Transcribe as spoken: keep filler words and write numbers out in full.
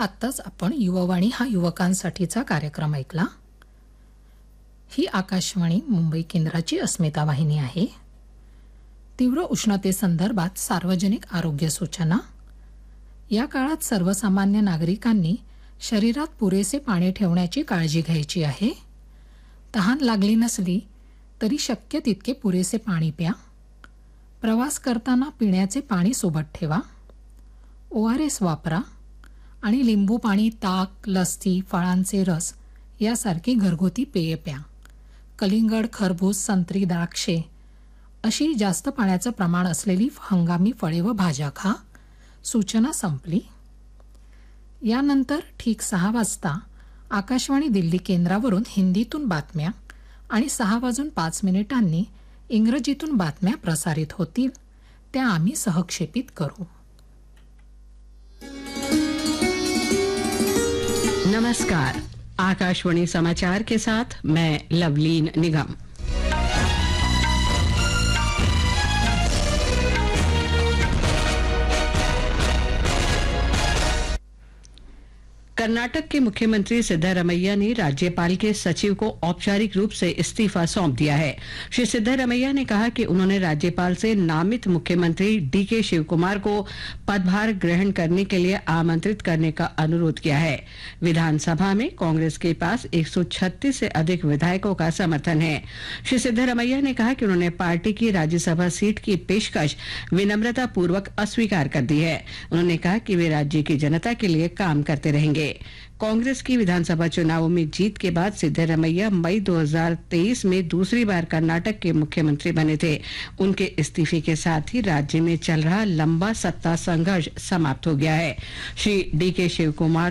आत्ताच आपण युववाणी हा युवकांसाठीचा कार्यक्रम ऐकला. ही आकाशवाणी मुंबई केंद्राची अस्मिता वाहिनी आहे. तीव्र उष्णतेसंदर्भात सार्वजनिक आरोग्य सूचना. या काळात सर्वसामान्य नागरिकांनी शरीरात पुरेसे पाणी ठेवण्याची काळजी घ्यायची आहे. तहान लागली नसली तरी शक्य तितके पुरेसे पाणी प्या. प्रवास करताना पिण्याचे पाणी सोबत ठेवा. ओ आर एस वापरा आणि लिंबू पाणी, ताक, लस्सी, फळांचे रस यासारखी घरगुती पेय प्या. कलिंगड, खरबूज, संत्री, द्राक्षे अशी जास्त पाण्याचं प्रमाण असलेली हंगामी फळे व भाज्या खा. सूचना संपली. यानंतर ठीक सहा वाजता आकाशवाणी दिल्ली केंद्रावरून हिंदीतून बातम्या आणि सहा वाजून पाच मिनिटांनी इंग्रजीतून बातम्या प्रसारित होतील. त्या आम्ही सहक्षेपित करू. नमस्कार. आकाशवाणी समाचार के साथ मैं लवलीन निगम. कर्नाटक के मुख्यमंत्री सिद्धारमैया ने राज्यपाल के सचिव को औपचारिक रूप से इस्तीफा सौंप दिया है. श्री सिद्धारमैया ने कहा कि उन्होंने राज्यपाल से नामित मुख्यमंत्री डी के शिवकुमार को पदभार ग्रहण करने के लिए आमंत्रित करने का अनुरोध किया है. विधानसभा में कांग्रेस के पास एक सौ छत्तीस से अधिक विधायकों का समर्थन है. श्री सिद्धारमैया ने कहा कि उन्होंने पार्टी की राज्यसभा सीट की पेशकश विनम्रता पूर्वक अस्वीकार कर दी है. उन्होंने कहा कि वे राज्य की जनता के लिए काम करते रहेंगे. कांग्रेस की विधानसभा चुनावों में जीत के बाद सिद्धारमैया मई दो हज़ार तेईस में दूसरी बार कर्नाटक के मुख्यमंत्री बने थे. उनके इस्तीफे के साथ ही राज्य में चल रहा लंबा सत्ता संघर्ष समाप्त हो गया है. श्री डी के शिवकुमार